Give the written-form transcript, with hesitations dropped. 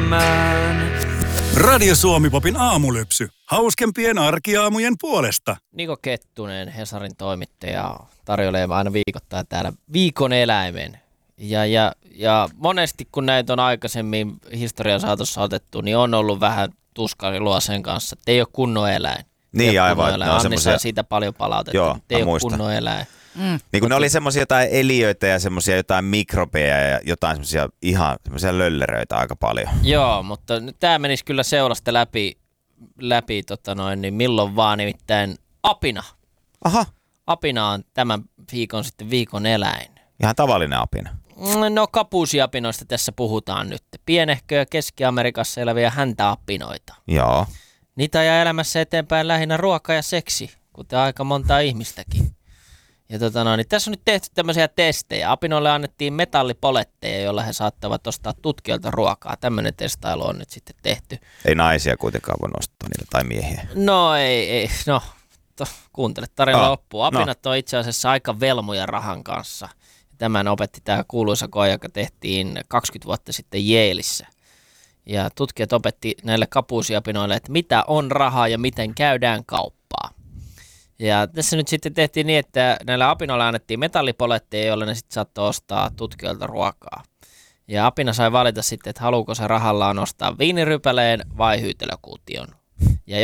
elämään. Radio Suomi-popin aamulypsy. Hauskempien arkiaamujen puolesta. Niko Kettunen, Hesarin toimittaja, tarjoilee aina viikoittain täällä viikon eläimen. Ja monesti kun näitä on aikaisemmin historian saatossa otettu, niin on ollut vähän tuskailua sen kanssa, että ei ole kunnon eläin. Niin aivan. Anni saa siitä paljon palautetta, joo, että ei ole kunnon eläin. Niin kun ne oli semmoisia jotain eliöitä ja semmoisia jotain mikrobeja ja jotain semmoisia ihan semmoisia lölleröitä aika paljon. Joo, mutta tämä menisi kyllä seurasta läpi niin milloin vaan, nimittäin apina. Aha. Apina on tämän viikon sitten viikon eläin. Ihan tavallinen apina. No kapuusiapinoista tässä puhutaan nyt. Pienehköjä Keski-Amerikassa eläviä häntäapinoita. Joo. Niitä ajaa elämässä eteenpäin lähinnä ruoka ja seksi, kuten aika montaa ihmistäkin. Ja niin tässä on nyt tehty tämmöisiä testejä. Apinoille annettiin metallipoletteja, joilla he saattavat ostaa tutkijoilta ruokaa. Tämmöinen testailu on nyt sitten tehty. Ei naisia kuitenkaan voi nostaa niillä tai miehiä. No ei. No, kuuntele tarina loppuun. Apinat on itse asiassa aika velmoja rahan kanssa. Tämän opetti tämä kuuluisa koe, joka tehtiin 20 vuotta sitten Yaleissa. Ja tutkijat opetti näille kapuusiapinoille, että mitä on rahaa ja miten käydään kauppaa. Ja tässä nyt sitten tehtiin niin, että näillä apinoilla annettiin metallipoletteja, joilla ne sitten saattoi ostaa tutkijoilta ruokaa. Ja apina sai valita sitten, että haluuko se rahallaan ostaa viinirypäleen vai hyytelökuution